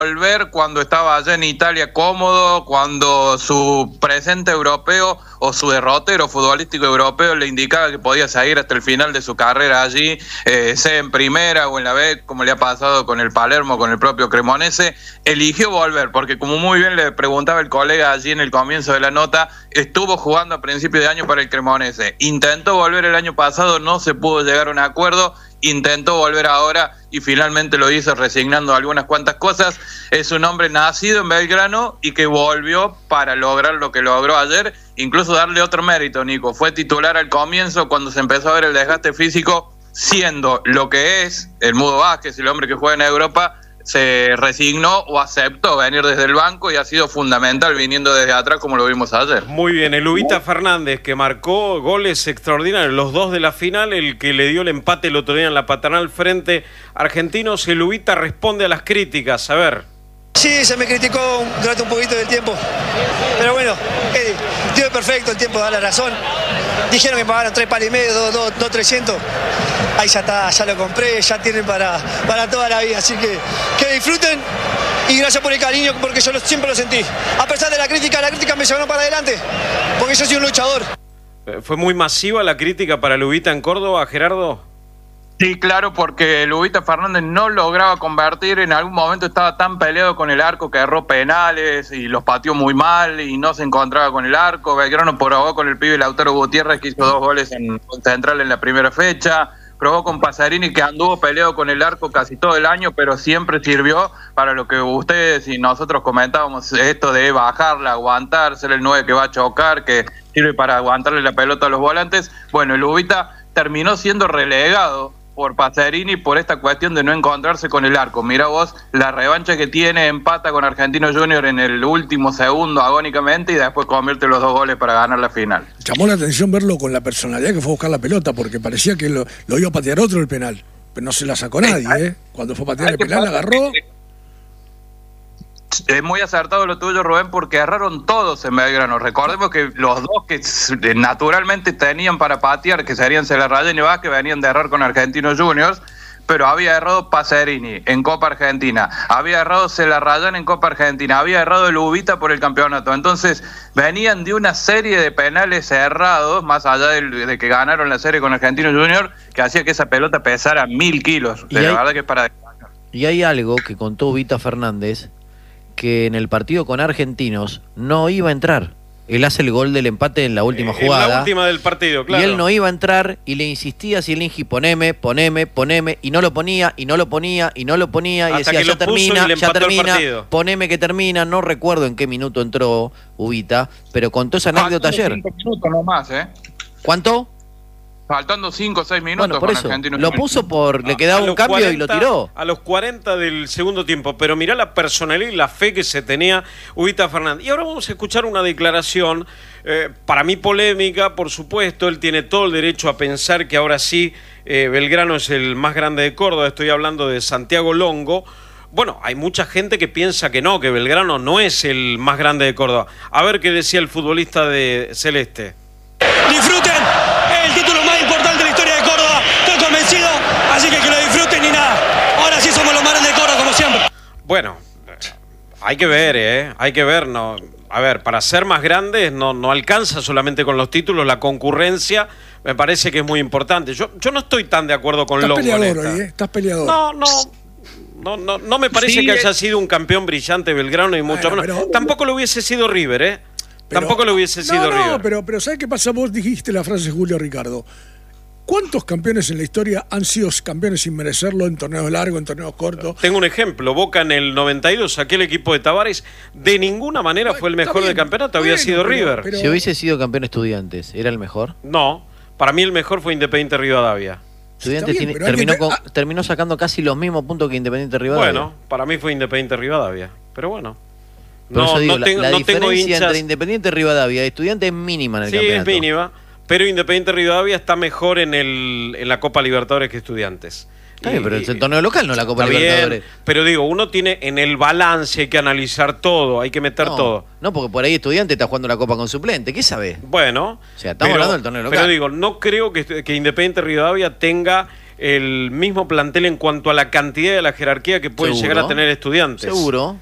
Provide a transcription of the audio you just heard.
volver cuando estaba allá en Italia cómodo, cuando su presente europeo o su derrotero futbolístico europeo le indicaba que podía seguir hasta el final de su carrera allí, sea en primera o en la B, como le ha pasado con el Palermo, con el propio Cremonese, eligió volver, porque como muy bien le preguntaba el colega allí en el comienzo de la nota, estuvo jugando a principio de año para el Cremonese, intentó volver el año pasado, no se pudo llegar a un acuerdo, intentó volver ahora y finalmente lo hizo resignando algunas cuantas cosas. Es un hombre nacido en Belgrano y que volvió para lograr lo que logró ayer, incluso darle otro mérito, Nico. Fue titular al comienzo cuando se empezó a ver el desgaste físico, siendo lo que es el Mudo Vázquez, el hombre que juega en Europa, se resignó o aceptó venir desde el banco y ha sido fundamental viniendo desde atrás como lo vimos ayer. Muy bien, el Ubita Fernández que marcó goles extraordinarios, los dos de la final, el que le dio el empate el otro día en la Paternal frente a Argentinos. El Ubita responde a las críticas, a ver. Sí, se me criticó durante un poquito del tiempo, pero bueno, el tío es perfecto, el tiempo da la razón. Dijeron que pagaron 3 palos y medio, 2.300. Ahí ya está, ya lo compré, ya tienen para toda la vida, así que disfruten y gracias por el cariño, porque yo siempre lo sentí. A pesar de la crítica me llevaron para adelante, porque yo soy un luchador. ¿Fue muy masiva la crítica para el Ubita en Córdoba, Gerardo? Sí, claro, porque el Ubita Fernández no lograba convertir, en algún momento estaba tan peleado con el arco que erró penales y los pateó muy mal y no se encontraba con el arco. Belgrano probó con el pibe Lautaro Gutiérrez, que hizo 2 goles en Central en la primera fecha. Probó con Pasarini, que anduvo peleado con el arco casi todo el año, pero siempre sirvió para lo que ustedes y nosotros comentábamos, esto de bajarla, aguantar, ser el 9 que va a chocar, que sirve para aguantarle la pelota a los volantes. Bueno, el Ubita terminó siendo relegado por Pasarini por esta cuestión de no encontrarse con el arco. Mirá vos la revancha que tiene, empata con Argentino Junior en el último segundo agónicamente y después convierte los 2 goles para ganar la final. Llamó la atención verlo con la personalidad que fue a buscar la pelota, porque parecía que lo iba a patear otro el penal, pero no se la sacó nadie, ¿eh? Cuando fue a patear el penal, la agarró. Es muy acertado lo tuyo, Rubén, porque erraron todos en Belgrano. Recordemos que los dos que naturalmente tenían para patear, que serían Celarrayán y Vázquez, venían de errar con Argentinos Juniors, pero había errado Pasarini en Copa Argentina, había errado Celarrayán en Copa Argentina, había errado el Ubita por el campeonato. Entonces venían de una serie de penales errados, más allá de que ganaron la serie con Argentinos Juniors, que hacía que esa pelota pesara 1000 kilos. La verdad que es para destacar. Y hay algo que contó Ubita Fernández, que en el partido con Argentinos no iba a entrar. Él hace el gol del empate en la última jugada. En la última del partido, claro. Y él no iba a entrar y le insistía a Zielinski, poneme, y no lo ponía, y no lo ponía, y hasta decía, ya termina, poneme que termina. No recuerdo en qué minuto entró Ubita, pero contó esa anécdota ayer. 5 minutos nomás, ¿eh? ¿Cuánto? Faltando 5 o 6 minutos. Bueno, por eso, lo puso le quedaba un cambio 40, y lo tiró. A los 40 del segundo tiempo, pero mirá la personalidad y la fe que se tenía Ubita Fernández. Y ahora vamos a escuchar una declaración, para mí polémica, por supuesto. Él tiene todo el derecho a pensar que ahora sí Belgrano es el más grande de Córdoba. Estoy hablando de Santiago Longo. Bueno, hay mucha gente que piensa que no, que Belgrano no es el más grande de Córdoba. A ver qué decía el futbolista de Celeste. Disfruten el título más importante de la historia de Córdoba, estoy convencido, así que lo disfruten y nada. Ahora sí somos los más grandes de Córdoba, como siempre. Bueno, hay que ver, hay que ver, no. A ver, para ser más grandes no alcanza solamente con los títulos, la concurrencia me parece que es muy importante. Yo no estoy tan de acuerdo con Longo. Estás peleador hoy, Estás peleador. No me parece que haya sido un campeón brillante Belgrano y mucho menos. Tampoco lo hubiese sido River, tampoco lo hubiese sido River. Pero ¿sabes qué pasa? Vos dijiste la frase Julio Ricardo. ¿Cuántos campeones en la historia han sido campeones sin merecerlo en torneos largos, en torneos cortos? Tengo un ejemplo. Boca en el 92, aquel equipo de Tavares, de ninguna manera fue el mejor del campeonato, había sido River. Si hubiese sido campeón Estudiantes, ¿era el mejor? No, para mí el mejor fue Independiente Rivadavia. Estudiantes terminó sacando casi los mismos puntos que Independiente Rivadavia. Bueno, para mí fue Independiente Rivadavia, pero bueno. La diferencia entre Independiente Rivadavia y Estudiantes es mínima en el campeonato. Sí, es mínima, pero Independiente Rivadavia está mejor en la Copa Libertadores que Estudiantes. Pero es el torneo local, no la Copa Libertadores. Bien, pero digo, uno tiene en el balance, hay que analizar todo, hay que meter todo. No, porque por ahí Estudiante está jugando la Copa con suplente, ¿qué sabe? Bueno. O sea, estamos hablando del torneo local. Pero digo, no creo que Independiente Rivadavia tenga el mismo plantel en cuanto a la cantidad de la jerarquía que pueden Seguro. llegar a tener Estudiantes. Seguro.